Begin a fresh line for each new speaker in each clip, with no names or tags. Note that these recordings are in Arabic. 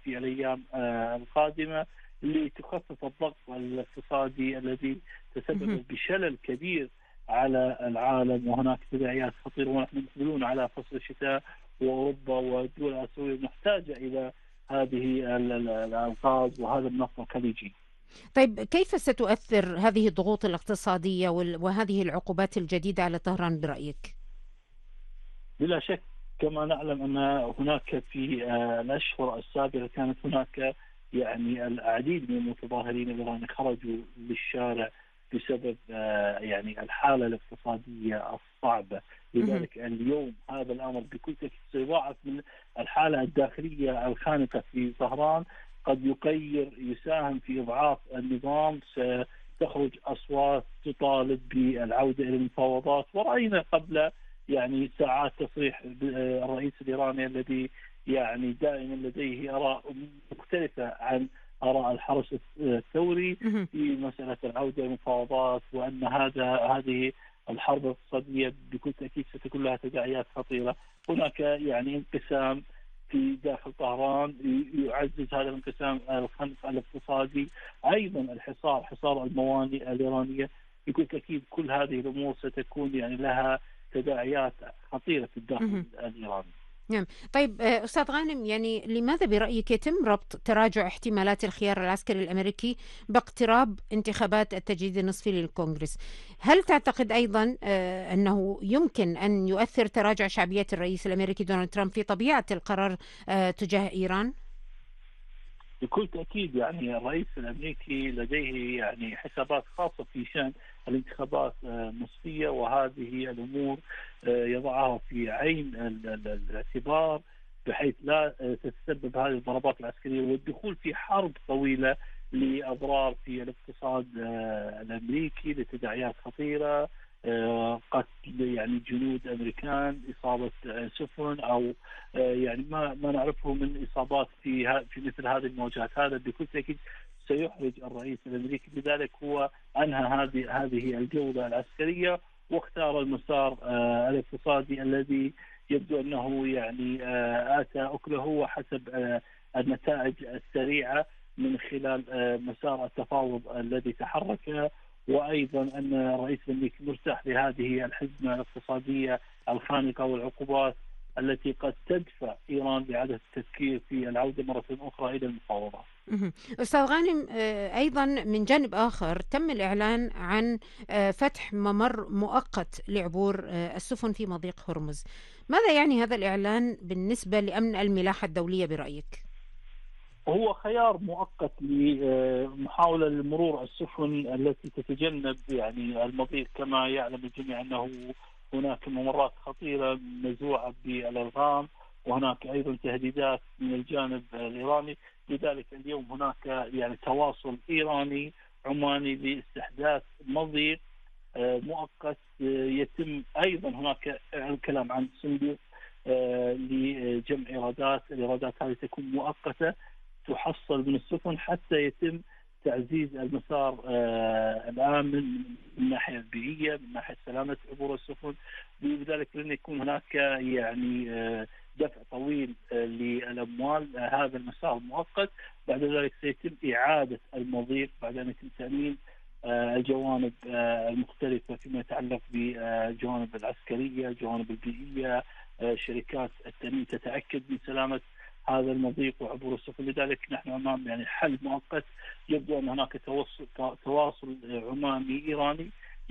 في الأيام القادمة لتخفف الضغط الاقتصادي الذي
اهم.
تسبب بشلل كبير على العالم، وهناك تداعيات خطيرة، ونحن مقبلون على فصل الشتاء، وأوروبا والدول الآسيوية محتاجة إلى هذه الغاز وهذا النفط الخليجي.
طيب كيف ستؤثر هذه الضغوط الاقتصادية وهذه العقوبات الجديدة على طهران برأيك؟
بلا شك، كما نعلم أن هناك في الأشهر السابقة كانت هناك يعني العديد من المتظاهرين الذين خرجوا للشارع بسبب يعني الحالة الاقتصادية الصعبة.
اهم.
لذلك اليوم هذا الأمر بكل تأكيد سيضاعف من الحالة الداخلية الخانقة في طهران، قد يساهم في إضعاف النظام. ستخرج أصوات تطالب بالعودة إلى المفاوضات، ورأينا قبل يعني ساعات تصريح الرئيس الإيراني الذي يعني دائما لديه آراء مختلفة عن آراء الحرس الثوري
اهم.
في مسألة العودة للمفاوضات، وأن هذه الحرب الاقتصادية بكل تأكيد ستكون لها تداعيات خطيرة. هناك يعني انقسام في داخل طهران يعزز هذا الانقسام الخنق الاقتصادي، أيضا حصار الموانئ الإيرانية. بكل تأكيد كل هذه الأمور ستكون يعني لها تداعيات خطيرة في الداخل
اهم.
الإيراني.
نعم. طيب أستاذ غانم، يعني لماذا برأيك يتم ربط تراجع احتمالات الخيار العسكري الأمريكي باقتراب انتخابات التجديد النصفي للكونغرس؟ هل تعتقد أيضا أنه يمكن أن يؤثر تراجع شعبية الرئيس الأمريكي دونالد ترامب في طبيعة القرار تجاه إيران؟
بكل تأكيد يعني الرئيس الأمريكي لديه يعني حسابات خاصة في شأن الانتخابات النصفية، وهذه الأمور يضعها في عين الاعتبار، بحيث لا تتسبب هذه الضربات العسكرية والدخول في حرب طويلة لأضرار في الاقتصاد الأمريكي، لتداعيات خطيرة، قتل يعني جنود أمريكان، إصابة سفن، أو يعني ما نعرفه من إصابات في مثل هذه المواجهات. هذا بكل تأكيد سيحرج الرئيس الأمريكي، لذلك هو أنهى هذه الجولة العسكرية واختار المسار الاقتصادي الذي يبدو أنه يعني آتى أكله، وحسب النتائج السريعة من خلال مسار التفاوض الذي تحرك. وأيضا أن الرئيس الأمريكي مرتاح لهذه الحزمة الاقتصادية الخانقة والعقوبات التي قد تدفع إيران لإعادة التفكير في العودة مرة أخرى إلى المفاوضات.
مهم. أستاذ غانم، أيضا من جانب آخر تم الإعلان عن فتح ممر مؤقت لعبور السفن في مضيق هرمز. ماذا يعني هذا الإعلان بالنسبة لأمن الملاحة الدولية برأيك؟
هو خيار مؤقت لمحاولة لمرور السفن التي تتجنب يعني المضيق. كما يعلم الجميع أنه هناك ممرات خطيرة مزروعة بالألغام، وهناك أيضا تهديدات من الجانب الإيراني. لذلك اليوم هناك يعني تواصل إيراني عماني لاستحداث مضيق مؤقت. يتم أيضا هناك الكلام عن صندوق لجمع الإيرادات هذه تكون مؤقتة، تحصل من السفن حتى يتم تعزيز المسار الآمن من الناحية البيئية، من ناحية سلامة عبور السفن. بذلك لن يكون هناك يعني دفع طويل للأموال. هذا المسار مؤقت، بعد ذلك سيتم إعادة المضيق بعد أن يتم تأمين الجوانب المختلفة فيما يتعلق بالجوانب العسكرية، الجوانب البيئية. شركات التأمين تتأكد من سلامة هذا المضيق وعبور السفن. لذلك نحن أمام يعني حل مؤقت. يبدو أن هناك تواصل عماني إيراني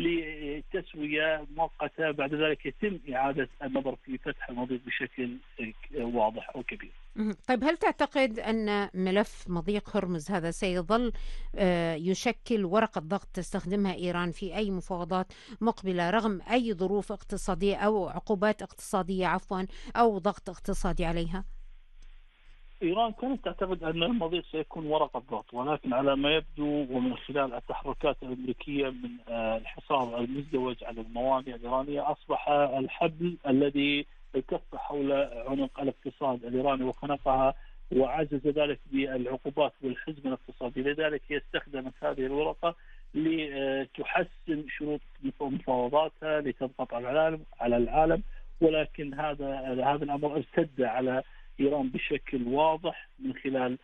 لتسوية مؤقتة، بعد ذلك يتم إعادة النظر في فتح المضيق بشكل واضح وكبير.
مهم. طيب هل تعتقد أن ملف مضيق هرمز هذا سيظل يشكل ورقة ضغط تستخدمها إيران في أي مفاوضات مقبلة رغم أي ظروف اقتصادية أو عقوبات اقتصادية أو ضغط اقتصادي عليها؟
إيران كانت تعتقد أن المضيق سيكون ورقة ضغط، ولكن على ما يبدو ومن خلال التحركات الأمريكية من الحصار المزدوج على الموانئ الإيرانية، أصبح الحبل الذي التف حول عنق الاقتصاد الإيراني وخنقها، وعزز ذلك بالعقوبات والحزم الاقتصادي. لذلك هي استخدمت هذه الورقة لتحسن شروط مفاوضاتها، لتضغط على العالم. ولكن هذا الأمر ارتد على إيران بشكل واضح من خلال